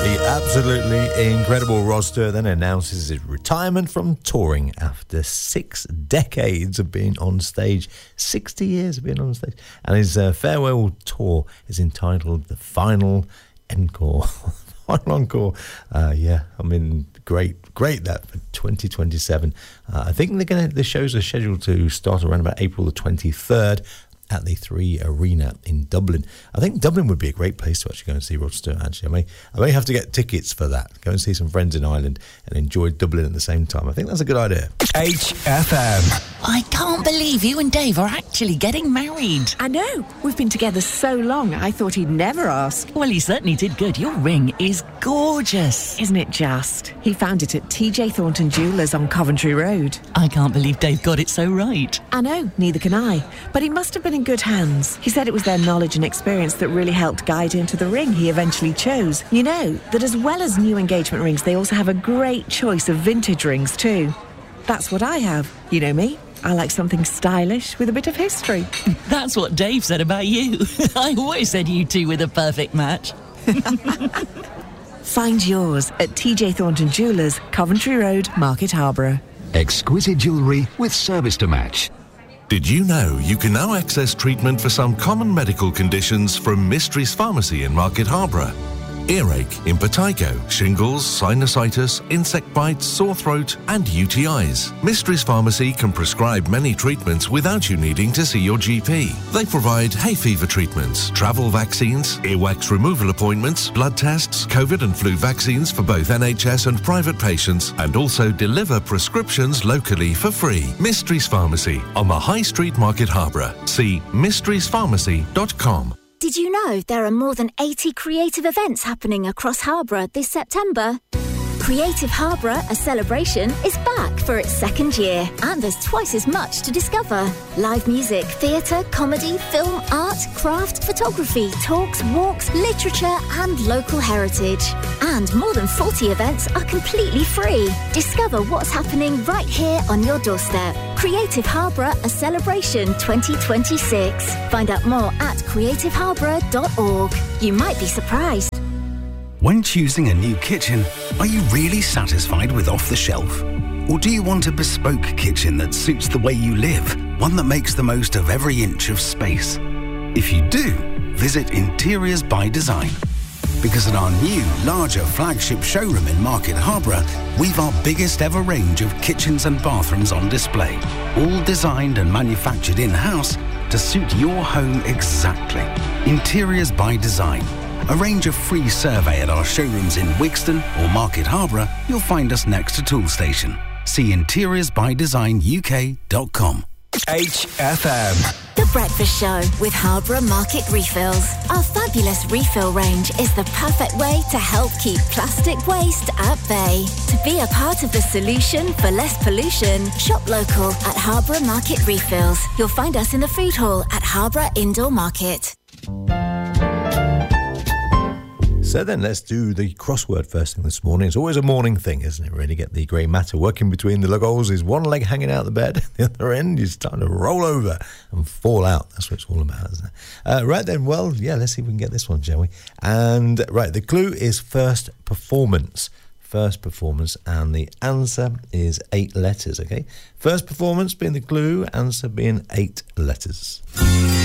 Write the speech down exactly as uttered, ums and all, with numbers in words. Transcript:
The absolutely incredible Rod Stewart then announces his retirement from touring after six decades of being on stage, sixty years of being on stage. And his uh, farewell tour is entitled The Final Encore. Final Encore. Uh, yeah, I mean, great, great that for twenty twenty-seven. Uh, I think they're gonna. The shows are scheduled to start around about April the twenty-third. At the Three Arena in Dublin. I think Dublin would be a great place to actually go and see Rod Stewart, actually. I may, I may have to get tickets for that. Go and see some friends in Ireland and enjoy Dublin at the same time. I think that's a good idea. H F M. I can't believe you and Dave are actually getting married. I know. We've been together so long, I thought he'd never ask. Well, he certainly did good. Your ring is gorgeous. Isn't it just? He found it at T J Thornton Jewellers on Coventry Road. I can't believe Dave got it so right. I know, neither can I. But he must have been in good hands. He said it was their knowledge and experience that really helped guide him to the ring he eventually chose. You know, that as well as new engagement rings, they also have a great choice of vintage rings too. That's what I have. You know me. I like something stylish with a bit of history. That's what Dave said about you. I always said you two were the perfect match. Find yours at T J Thornton Jewellers, Coventry Road, Market Harborough. Exquisite jewellery with service to match. Did you know you can now access treatment for some common medical conditions from Mysteries Pharmacy in Market Harborough? Earache, impetigo, shingles, sinusitis, insect bites, sore throat and U T Is. Mysteries Pharmacy can prescribe many treatments without you needing to see your G P. They provide hay fever treatments, travel vaccines, earwax removal appointments, blood tests, COVID and flu vaccines for both N H S and private patients, and also deliver prescriptions locally for free. Mysteries Pharmacy on the High Street, Market Harborough. See mysteries pharmacy dot com. Did you know there are more than eighty creative events happening across Harborough this September? Creative Harborough, a celebration, is back for its second year, and there's twice as much to discover. Live music, theatre, comedy, film, art, craft, photography, talks, walks, literature and local heritage. And more than forty events are completely free. Discover what's happening right here on your doorstep. Creative Harborough, a celebration twenty twenty-six. Find out more at creative harborough dot org. You might be surprised. When choosing a new kitchen, are you really satisfied with off the shelf? Or do you want a bespoke kitchen that suits the way you live, one that makes the most of every inch of space? If you do, visit Interiors by Design. Because at our new, larger flagship showroom in Market Harborough, we've our biggest ever range of kitchens and bathrooms on display, all designed and manufactured in-house to suit your home exactly. Interiors by Design. Arrange a free survey at our showrooms in Wixton or Market Harborough. You'll find us next to Tool Station. See interiors by design U K dot com. H F M. The Breakfast Show with Harborough Market Refills. Our fabulous refill range is the perfect way to help keep plastic waste at bay. To be a part of the solution for less pollution, shop local at Harborough Market Refills. You'll find us in the food hall at Harborough Indoor Market. So then let's do the crossword first thing this morning. It's always a morning thing, isn't it, really? Get the grey matter working between the goals. Is one leg hanging out the bed, the other end is starting to roll over and fall out. That's what it's all about, isn't it? Uh, right then, well, yeah, let's see if we can get this one, shall we? And, right, the clue is first performance. First performance, and the answer is eight letters, okay? First performance being the clue, answer being eight letters.